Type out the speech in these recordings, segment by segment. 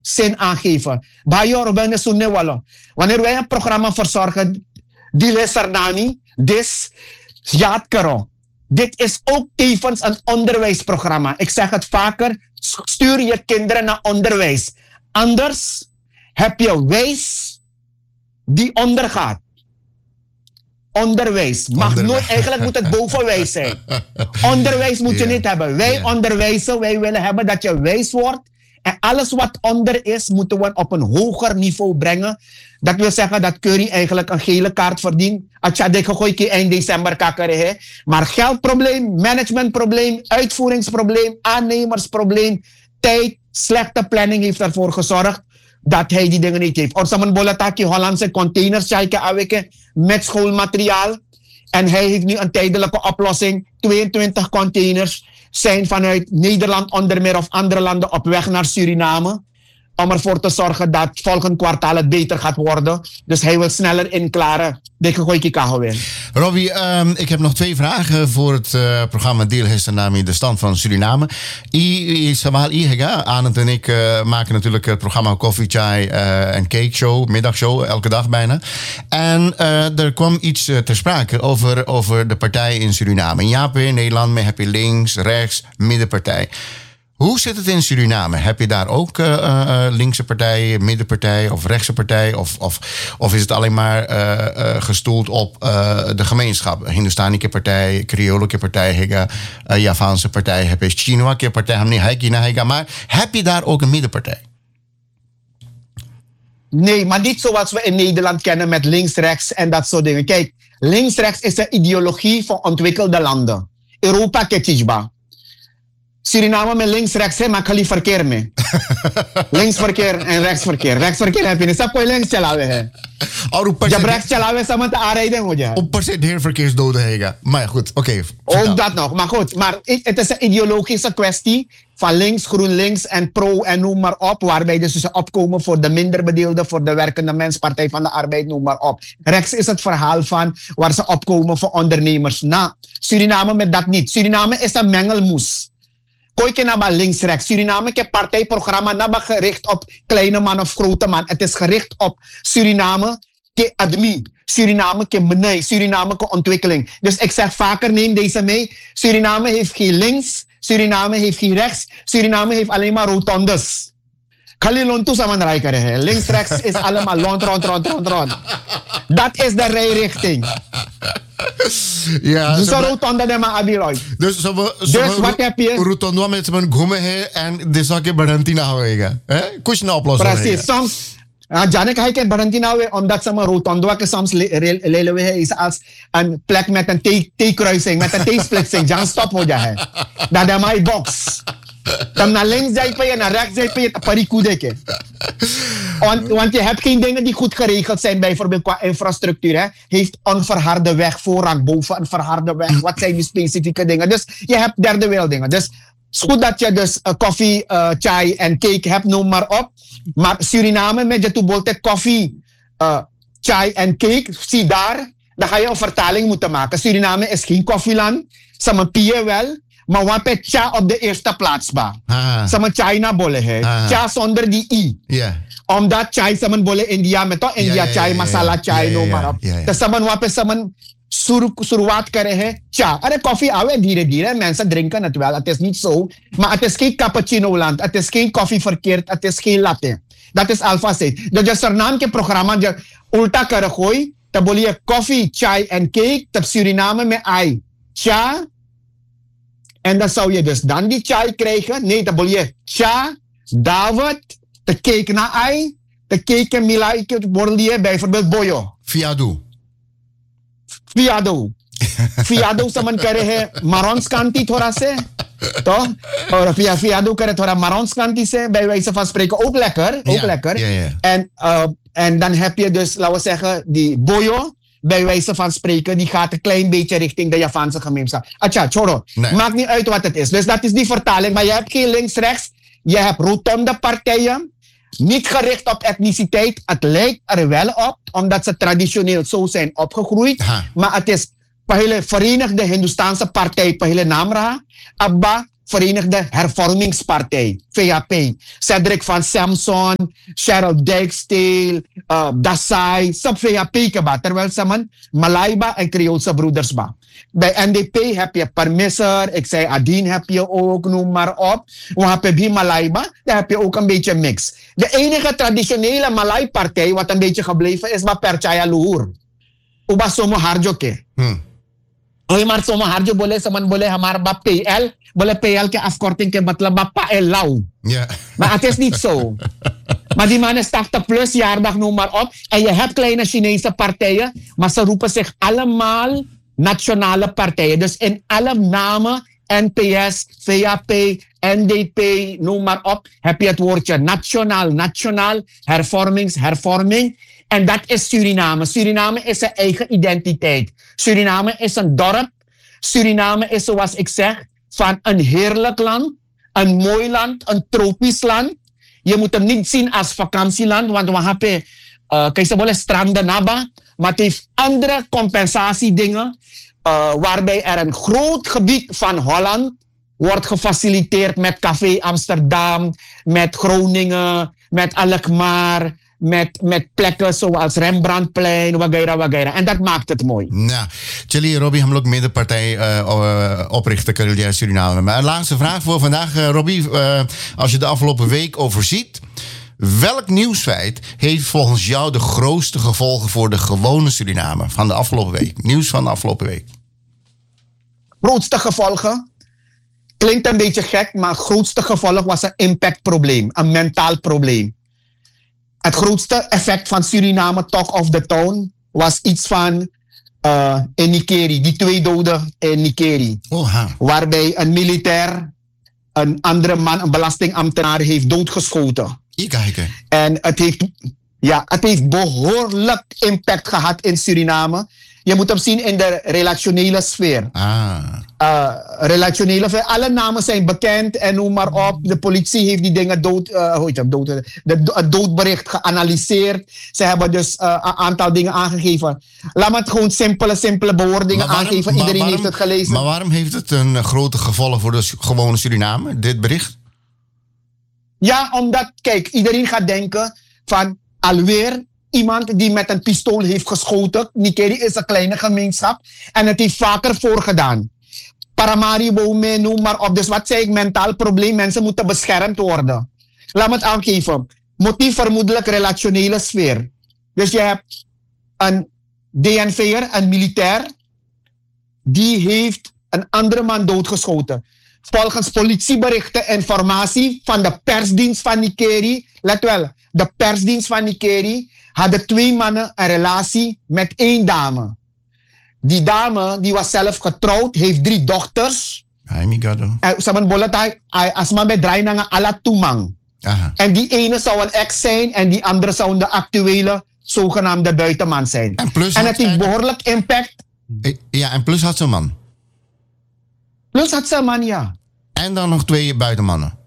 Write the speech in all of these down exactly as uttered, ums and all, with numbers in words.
zin aangeven. Bayor ben sunnewalo. Wanneer wij een programma verzorgen, die lesernami, dis, jaat karo. Dit is ook tevens een onderwijsprogramma. Ik zeg het vaker, stuur je kinderen naar onderwijs. Anders heb je wijs die ondergaat. Onderwijs. Mag Onderwijs. nooit, eigenlijk moet het bovenwijs zijn. Onderwijs moet je Yeah. niet hebben. Wij Yeah. onderwijzen, wij willen hebben dat je wijs wordt. En alles wat onder is, moeten we op een hoger niveau brengen. Dat wil zeggen dat Curry eigenlijk een gele kaart verdient. Als je dit gegooid eind december kakkeren. Maar geldprobleem, managementprobleem, uitvoeringsprobleem, aannemersprobleem, tijd, slechte planning heeft ervoor gezorgd dat hij die dingen niet heeft. Of samen bolataki Hollandse containers kijken aweke met schoolmateriaal. En hij heeft nu een tijdelijke oplossing. tweeëntwintig containers zijn vanuit Nederland onder meer of andere landen op weg naar Suriname. Om ervoor te zorgen dat volgend kwartaal het beter gaat worden. Dus hij wil sneller inklaren. Dikke goeie kahoe. Robbie, um, ik heb nog twee vragen voor het uh, programma Deel Histanami, de stand van Suriname. I, Sawal Ihega, Anand en ik uh, maken natuurlijk het programma Koffie, Chai uh, en Cake Show, middagshow, elke dag bijna. En uh, er kwam iets uh, ter sprake over, over de partijen in Suriname. In Japan, in Nederland, heb je links, rechts, middenpartij. Hoe zit het in Suriname? Heb je daar ook uh, uh, linkse partij, middenpartij of rechtse partij? Of, of, of is het alleen maar uh, uh, gestoeld op uh, de gemeenschap? Hindustanische partij, Creolische partij, Higa, uh, Javaanse partij, heb je Chinese partij, Higa, maar heb je daar ook een middenpartij? Nee, maar niet zoals we in Nederland kennen met links-rechts en dat soort dingen. Kijk, links-rechts is een ideologie van ontwikkelde landen. Europa ketijba. Suriname met links-rechts, hè, maar kan je verkeer mee. Linksverkeer en rechtsverkeer. Rechtsverkeer heb je niet. Sap je links chalawe, hè. Je rechts chalawe samen te aanrijden, hoor je. Op per se de verkeersdoden, Higa. Maar ja, goed, oké. Okay, ook dat nog, maar goed. Maar het is een ideologische kwestie van links, GroenLinks en pro en noem maar op. Waarbij dus ze opkomen voor de minder bedeelden, voor de werkende mens, Partij van de Arbeid, noem maar op. Rechts is het verhaal van waar ze opkomen voor ondernemers. Nou, Suriname met dat niet. Suriname is een mengelmoes. Koike naba links-rechts. Suriname ke partijprogramma naba gericht op kleine man of grote man. Het is gericht op Suriname ke admi. Suriname ke menai. Suriname ke ontwikkeling. Dus ik zeg vaker, neem deze mee. Suriname heeft geen links. Suriname heeft geen rechts. Suriname heeft alleen maar rotondes. Kali lontu saman rijkeren. Links-rechts is allemaal rond, rond, rond, rond, rond. Dat is de rijrichting. Ja, dus zo rotonde de ma abiloy. Dus, zo we, dus we, wat heb je? Rotonde met z'n gomme en de zaken barantina houden. Kus je oplossing? Precies. Soms, Janek hij kent barantina we omdat ze maar rotonde ke soms lelen we is als een plek met een T-kruising, met een T-splitsing. Jan stop hoe je. Dat is mijn box. Dan naar links zij je, naar rechts zij je, te parikoedeke. Want, want je hebt geen dingen die goed geregeld zijn, bijvoorbeeld qua infrastructuur. Hè. Heeft onverharde weg voorrang boven een verharde weg. Wat zijn die specifieke dingen? Dus je hebt derde werelddingen. Dus het is goed dat je dus uh, koffie, uh, chai en cake hebt, noem maar op. Maar Suriname met je toebolte koffie, uh, chai en cake, zie daar, dan ga je een vertaling moeten maken. Suriname is geen koffieland, Samapie wel. Maar wat is cha op de eerste plaats ba? Sama China bolle he. Cha zonder die i. Yeah. Omdat chai saman bolle India met to India yeah, chai, yeah, masala chai yeah, no yeah, marap. yeah, yeah. Dus saman wat is saman sur शुरुआत करे है cha. Are koffie awe धीरे धीरे mensen drinken het wel. Het is niet zo. Maar het is geen cappuccino land. Het is geen koffie verkeerd. Het is geen latte. Dat is alpha state. Dus je surnaam ke programma je ulta kare gooi. Dan bolle je koffie, chai en cake. Tap Suriname met ai. Cha. En dan zou je dus dan die chai krijgen. Nee, dan wil je cha, David, de cake na ai, de cake en milai, worden je bijvoorbeeld boyo. Fiado. Fiado. Fiado saman kare hai marons kanti thora se. Toch? Or via fiado kare thora marons kanti se. Bij wijze van spreken ook lekker. Ook ja, lekker. Ja, ja. En, uh, en dan heb je dus, laten we zeggen, die boyo. Bij wijze van spreken, die gaat een klein beetje richting de Javaanse gemeenschap. Atja, choro. Nee. Maakt niet uit wat het is. Dus dat is die vertaling. Maar je hebt geen links-rechts. Je hebt rotonde partijen. Niet gericht op etniciteit. Het lijkt er wel op, omdat ze traditioneel zo zijn opgegroeid. Ha. Maar het is Pahile Verenigde Hindustaanse Partij, Pahile Namra. Abba, Verenigde Hervormingspartij, V H P. Cedric van Samson, Cheryl Dijksteel, uh, Dasai, sub V H P keba. Terwijl ze man Malayba en Creoolse broeders ba. Bij N D P heb je Permisser, ik zei Adien heb je ook, noem maar op. We hebben bij Malayba, daar heb je ook een beetje mix. De enige traditionele Malay-partij wat een beetje gebleven is, was Percaya Luhur. Uba somo harjoke. Hmm. Oh, maar somo harjo boleh saman boleh hamar ba P L, boleh P L ke afkorting ke matlab ba Pa El Lau. Ja. Maar het is niet zo. Maar die man is tachtig plus jaardag, noem maar op. En je hebt kleine Chinese partijen, maar ze roepen zich allemaal nationale partijen. Dus in alle namen, N P S, V H P, N D P, noem maar op, heb je het woordje nationaal, nationaal, hervormings, hervorming. En dat is Suriname. Suriname is zijn eigen identiteit. Suriname is een dorp. Suriname is, zoals ik zeg, van een heerlijk land, een mooi land, een tropisch land. Je moet hem niet zien als vakantieland, want we hebben, uh, kijk, ze willen stranden naba, maar het heeft andere compensatiedingen, uh, waarbij er een groot gebied van Holland wordt gefaciliteerd met Café Amsterdam, met Groningen, met Alkmaar, met, met plekken zoals Rembrandtplein, wagaira, wagaira. En dat maakt het mooi. Nou, Chili Robbie hem ook middenpartij uh, uh, oprichten, Carrière Suriname. Maar laatste vraag voor vandaag, uh, Robbie. Uh, als je de afgelopen week overziet, welk nieuwsfeit heeft volgens jou de grootste gevolgen voor de gewone Suriname van de afgelopen week? Nieuws van de afgelopen week. Grootste gevolgen? Klinkt een beetje gek, maar het grootste gevolg was een impactprobleem, een mentaal probleem. Het grootste effect van Suriname Talk of the Town was iets van uh, in Nikeri, die twee doden in Nikeri. Oh, waarbij een militair een andere man, een belastingambtenaar, heeft doodgeschoten. Kijken. En het heeft, ja, het heeft behoorlijk impact gehad in Suriname. Je moet hem zien in de relationele sfeer. Ah. Uh, relationele sfeer. Alle namen zijn bekend en noem maar op. De politie heeft die dingen dood, uh, hoe heet het, dood, de, het doodbericht geanalyseerd. Ze hebben dus uh, een aantal dingen aangegeven. Laat me het gewoon simpele, simpele bewoordingen waarom, aangeven. Iedereen waarom, heeft het gelezen. Maar waarom heeft het een grote gevolg voor de gewone Suriname, dit bericht? Ja, omdat, kijk, iedereen gaat denken van alweer iemand die met een pistool heeft geschoten. Nikeri is een kleine gemeenschap en het heeft vaker voorgedaan. Paramaribo, noem maar op. Dus wat zei ik, mentaal probleem, mensen moeten beschermd worden. Laat me het aangeven. Motief vermoedelijk relationele sfeer. Dus je hebt een D N V'er, een militair, die heeft een andere man doodgeschoten. Volgens politieberichten en informatie van de persdienst van Nikeri, let wel, de persdienst van Nikeri hadden twee mannen een relatie met één dame. Die dame die was zelf getrouwd, heeft drie dochters. Saman bolat ay asma be draai na ala tumang. En die ene zou een ex zijn en die andere zou de actuele zogenaamde buitenman zijn. En, plus en het heeft behoorlijk impact. Ja, en plus had ze een man. Plus had ze een man, ja. En dan nog twee buitenmannen.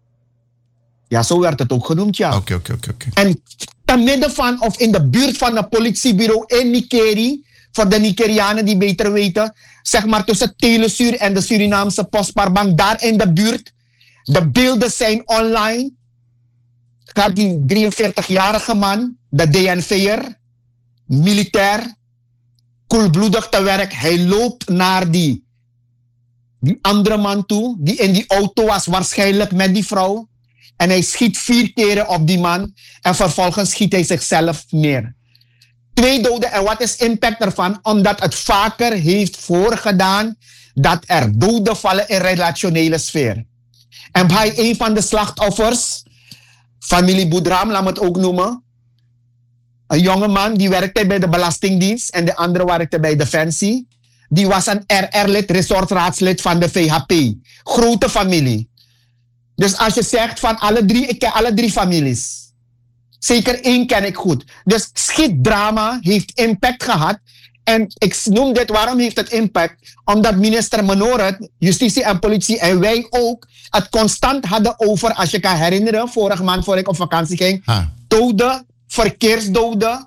Ja, zo werd het ook genoemd, ja. Oké, oké, oké. En te midden van, of in de buurt van een politiebureau in Nikeri, voor de Nikerianen die beter weten, zeg maar tussen Telesuur en de Surinaamse Postbaarbank, daar in de buurt. De beelden zijn online. Gaat die drieënveertigjarige man, de D N V'er, militair, koelbloedig te werk. Hij loopt naar die, die andere man toe, die in die auto was, waarschijnlijk met die vrouw. En hij schiet vier keren op die man en vervolgens schiet hij zichzelf neer. Twee doden. En wat is impact ervan? Omdat het vaker heeft voorgedaan dat er doden vallen in relationele sfeer. En bij een van de slachtoffers, familie Boedram, laat me het ook noemen. Een jonge man die werkte bij de Belastingdienst en de andere werkte bij Defensie. Die was een R R-lid, resortraadslid van de V H P. Grote familie. Dus als je zegt van alle drie, ik ken alle drie families. Zeker één ken ik goed. Dus schietdrama heeft impact gehad. En ik noem dit, waarom heeft het impact? Omdat minister Manoret, justitie en politie en wij ook het constant hadden over, als je kan herinneren, vorige maand voor ik op vakantie ging, ah. doden, verkeersdoden,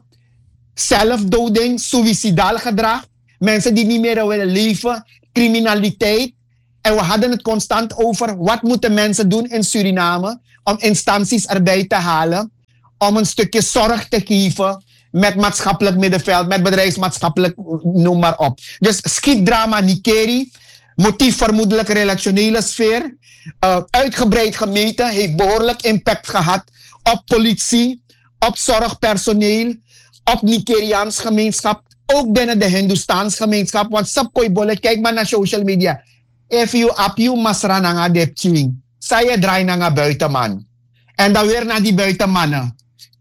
zelfdoding, suïcidaal gedrag, mensen die niet meer willen leven, criminaliteit. En we hadden het constant over wat moeten mensen doen in Suriname om instanties erbij te halen. Om een stukje zorg te geven met maatschappelijk middenveld, met bedrijfsmaatschappelijk, noem maar op. Dus schietdrama Nikeri, motief vermoedelijk relationele sfeer. Uh, uitgebreid gemeten, heeft behoorlijk impact gehad op politie, op zorgpersoneel, op Nigeriaans gemeenschap, ook binnen de Hindoestaans gemeenschap. Want sapkoi bolle, kijk maar naar social media. If you up you masra nanga depching, saya draai nanga buitenman. En dan weer naar die buitenmannen.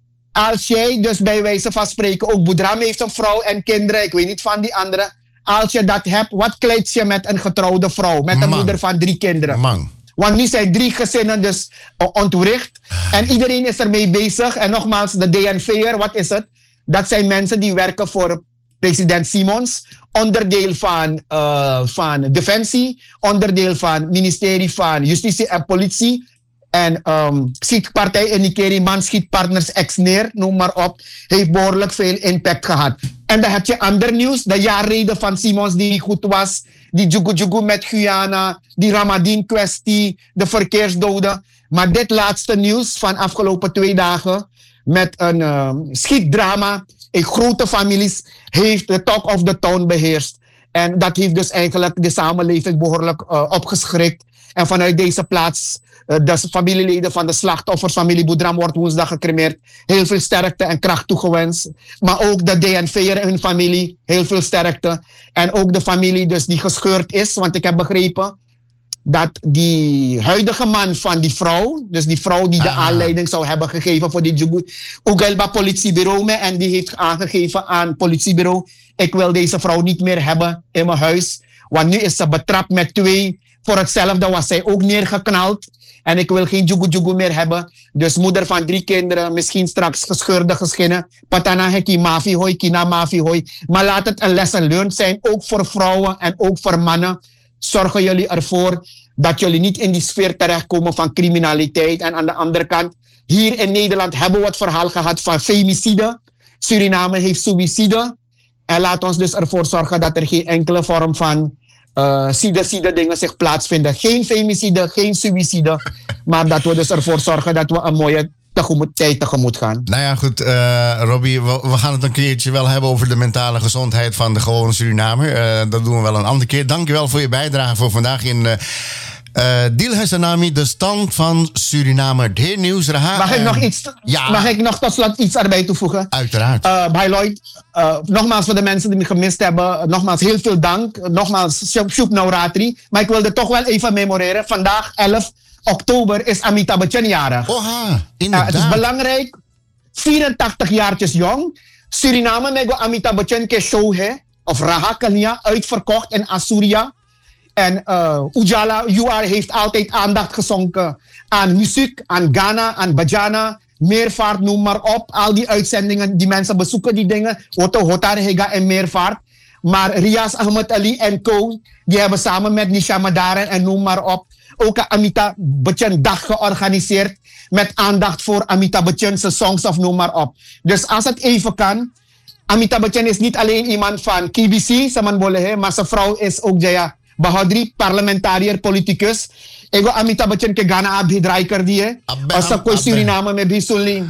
Als jij dus bij wijze van spreken, ook Boedram heeft een vrouw en kinderen, ik weet niet van die andere. Als je dat hebt, wat kleed je met een getrouwde vrouw, met een Man. moeder van drie kinderen? Man. Want nu zijn drie gezinnen dus uh, ontwricht. En iedereen is ermee bezig. En nogmaals, de D N V'er, wat is het? Dat zijn mensen die werken voor president Simons. Onderdeel van, uh, van Defensie. Onderdeel van ministerie van Justitie en Politie. En um, schietpartij in Nikeri, man schietpartners ex neer, noem maar op. Heeft behoorlijk veel impact gehad. En dan heb je ander nieuws. De jaarreden van Simons die goed was. Die Jugu Jugu met Guyana. Die Ramadan kwestie. De verkeersdoden. Maar dit laatste nieuws van afgelopen twee dagen. Met een uh, schietdrama in grote families. Heeft de talk of the town beheerst. En dat heeft dus eigenlijk de samenleving behoorlijk uh, opgeschrikt. En vanuit deze plaats, uh, de familieleden van de slachtoffers, familie Boedram wordt woensdag gecremeerd. Heel veel sterkte en kracht toegewenst. Maar ook de D N V'er en hun familie, heel veel sterkte. En ook de familie dus die gescheurd is, want ik heb begrepen dat die huidige man van die vrouw, dus die vrouw die de ah. aanleiding zou hebben gegeven voor die Jugu, Ugelba politiebureau me, en die heeft aangegeven aan politiebureau, ik wil deze vrouw niet meer hebben in mijn huis, want nu is ze betrapt met twee. Voor hetzelfde was zij ook neergeknald. En ik wil geen Jugu Jugu meer hebben. Dus moeder van drie kinderen, misschien straks gescheurde geschinnen. Patana heki mafi hoi, kina mafi hoi. Maar laat het een lesson learned zijn, ook voor vrouwen en ook voor mannen. Zorgen jullie ervoor dat jullie niet in die sfeer terechtkomen van criminaliteit. En aan de andere kant, hier in Nederland hebben we het verhaal gehad van femicide. Suriname heeft suïcide. En laat ons dus ervoor zorgen dat er geen enkele vorm van Uh, side-side dingen zich plaatsvinden. Geen femicide, geen suïcide. Maar dat we dus ervoor zorgen dat we een mooie tegemoet, tijd tegemoet gaan. Nou ja, goed, uh, Robbie, we, we gaan het een keertje wel hebben over de mentale gezondheid van de gewone Surinamer. Uh, dat doen we wel een andere keer. Dankjewel voor je bijdrage voor vandaag in... Uh, Uh, Dil Hesanami, de stand van Suriname. Het nieuws. Mag ik nog iets? Ja. Mag ik nog tot slot iets erbij toevoegen? Uiteraard. Uh, bij Lloyd, uh, nogmaals voor de mensen die me gemist hebben, nogmaals heel veel dank. Nogmaals, Shub Nauratri. Maar ik wilde toch wel even memoreren. Vandaag, elf oktober, is Amitabh Bachchan jarig. Oha, inderdaad. Uh, het is belangrijk. vierentachtig jaartjes jong. Suriname met Amitabh Bachchan ke show he. Of Raha Kanya, uitverkocht in Asuria. En uh, Ujala U R heeft altijd aandacht geschonken aan muziek, aan Ghana, aan Bajana, Meervaart, noem maar op. Al die uitzendingen, die mensen bezoeken die dingen. Otto Hotar Hega en Meervaart. Maar Riaz Ahmed Ali en co, die hebben samen met Nisha Madaren en noem maar op ook een Amitabh Bachchan dag georganiseerd. Met aandacht voor Amitabh Bachchan's songs of noem maar op. Dus als het even kan. Amitabh Bachchan is niet alleen iemand van K B C, Saman Bolehe, maar zijn vrouw is ook Jaya Bahodri, parlementariër, politicus. Ego Amitabh Bachchan ke Ghana abhi draai kar diye. Aur sab koi Suriname mein bhi sun li.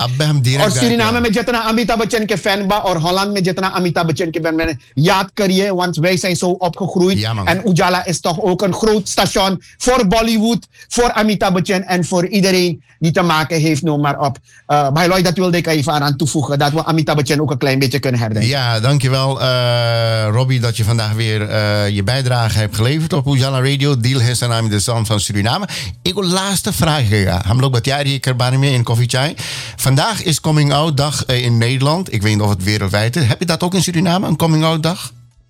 और Suriname में जितना अमिताभ बच्चन के फैन बा और हॉलैंड में जितना अमिताभ बच्चन के fan ben yaad kariye, want wij zijn zo opgegroeid. Ja, en Ujala is toch ook een groot station voor Bollywood, voor Amitabh Bachchan en voor iedereen die te maken heeft, noem maar op. Uh, bij Lloyd, dat wilde ik even aan toevoegen, dat we Amitabh Bachchan ook een klein beetje kunnen herdenken. Ja, dankjewel uh, Robbie dat je vandaag weer uh, je bijdrage hebt geleverd op Ujala Radio. Dil Hesanami, de stand van Suriname. Ik wil laatste vraag. Ham lok bat jari kerbani mee in Coffee Chai. Vandaag is Coming Out Dag in Nederland. Ik weet niet of het wereldwijd is. Heb je dat ook in Suriname, een Coming Out Dag?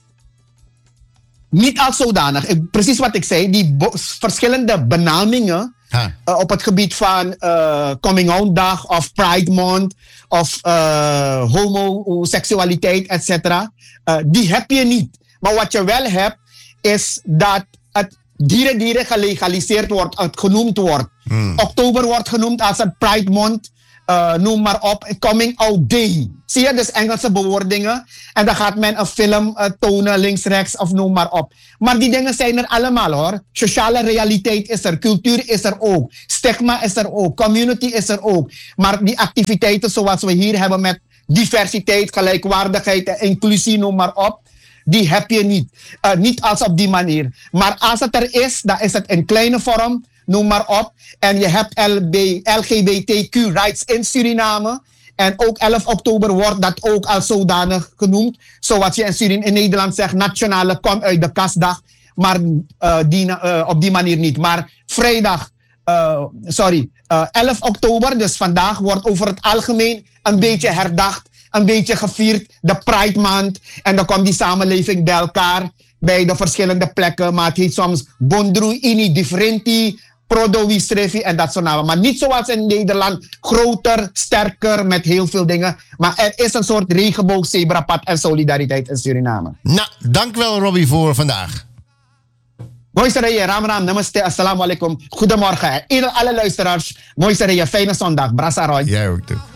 Niet als zodanig. Precies wat ik zei. Die bo- verschillende benamingen uh, op het gebied van uh, Coming Out Dag of Pride Month of uh, homoseksualiteit, et cetera. Uh, die heb je niet. Maar wat je wel hebt, is dat het dieren dieren gelegaliseerd wordt, het genoemd wordt. Hmm. Oktober wordt genoemd als het Pride Month. uh, noem maar op, coming out day. Zie je, dus Engelse bewoordingen. En dan gaat men een film uh, tonen, links, rechts of noem maar op. Maar die dingen zijn er allemaal hoor. Sociale realiteit is er, cultuur is er ook. Stigma is er ook, community is er ook. Maar die activiteiten zoals we hier hebben met diversiteit, gelijkwaardigheid en inclusie, noem maar op. Die heb je niet. Uh, niet als op die manier. Maar als het er is, dan is het in kleine vorm, noem maar op. En je hebt L G B T Q rights in Suriname. En ook elf oktober wordt dat ook als zodanig genoemd. Zoals je in, Surin in Nederland zegt, nationale kom uit de kastdag. Maar uh, die, uh, op die manier niet. Maar vrijdag, uh, sorry, uh, elf oktober, dus vandaag, wordt over het algemeen een beetje herdacht. Een beetje gevierd, de Pride Month. En dan komt die samenleving bij elkaar bij de verschillende plekken. Maar het heet soms Bondru Ini Differenti, Prodo Wistrevi en dat soort namen. Maar niet zoals in Nederland, groter, sterker, met heel veel dingen. Maar er is een soort regenboog, zebrapad en solidariteit in Suriname. Nou, dankjewel Robbie voor vandaag. Mooi Saraya, Ram Ram, namaste, assalamu alaikum. Goedemorgen. Ieder alle luisteraars, mooi Saraya, fijne zondag. Brasa Roy. Jij ook toe.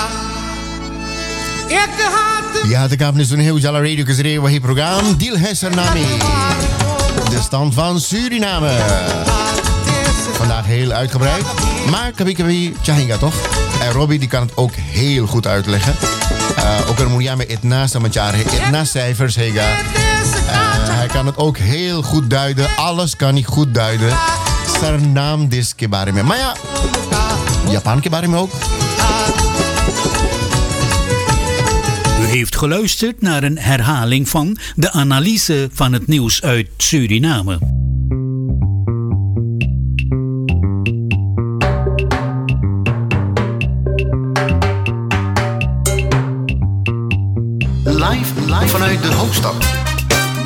Ja, de kamer is een heel jala radio gezreven wat hier programma Dil Hessernami. De stand van Suriname. Vandaag heel uitgebreid. Maar kabi kabi Chahinga toch? En Robbie die kan het ook heel goed uitleggen. Uh, ook er moet je met etna samachare, etna cijfers hega. Uh, hij kan het ook heel goed duiden. Alles kan hij goed duiden. Sarnaam dis kebarime. Maar ja, Japan kebarime ook. U heeft geluisterd naar een herhaling van de analyse van het nieuws uit Suriname. Live, live vanuit de hoofdstad.